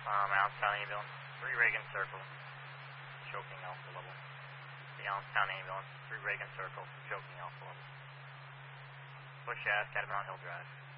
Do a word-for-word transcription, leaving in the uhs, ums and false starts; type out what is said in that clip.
Um, Allenstown ambulance, three Reagan Circle, choking alpha level. The Allenstown ambulance, three Reagan Circle, choking alpha level. Push ass, Catamount Hill Drive.